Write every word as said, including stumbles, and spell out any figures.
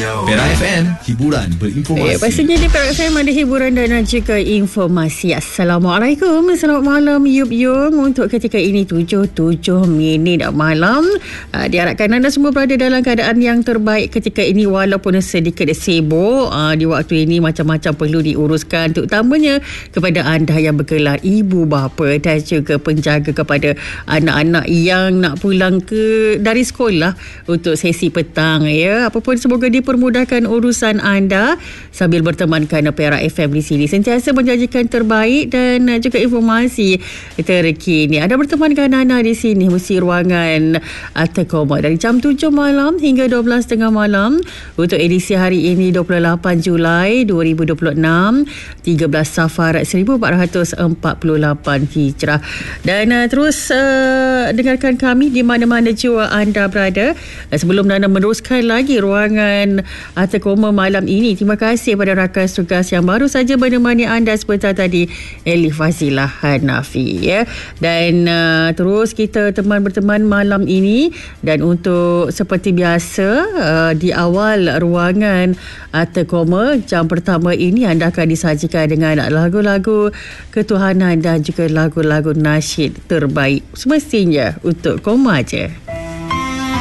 Perak F M, hiburan berinformasi. Eh, pastinya di Perak F M ada hiburan dan juga informasi. Assalamualaikum, selamat malam Yup Yung. Untuk ketika ini tujuh tujuh minit malam, uh, diharapkan anda semua berada dalam keadaan yang terbaik ketika ini walaupun sedikit sibuk. Uh, di waktu ini macam-macam perlu diuruskan, terutamanya kepada anda yang bergelar ibu bapa dan juga penjaga kepada anak-anak yang nak pulang ke dari sekolah untuk sesi petang ya. Apapun, semoga dipermudahkan urusan anda sambil bertemankan Perak F M di sini sentiasa menjanjikan terbaik dan juga informasi terkini. Anda bertemankan Nana di sini mesti ruangan Tekoma dari jam tujuh malam hingga dua belas tiga puluh malam untuk edisi hari ini dua puluh lapan Julai dua ribu dua puluh enam, tiga belas Safar seribu empat ratus empat puluh lapan Hijrah. Dan uh, terus uh, dengarkan kami di mana-mana jua anda berada. Uh, sebelum Nana meneruskan lagi ruangan Tekoma malam ini, terima kasih pada rakan tugas yang baru saja menemani anda sebentar tadi, Elif Fazilah Hanafi ya. Dan uh, terus kita teman berteman malam ini, dan untuk seperti biasa uh, di awal ruangan Tekoma jam pertama ini anda akan disajikan dengan lagu-lagu ketuhanan dan juga lagu-lagu nasyid terbaik semestinya untuk Koma je.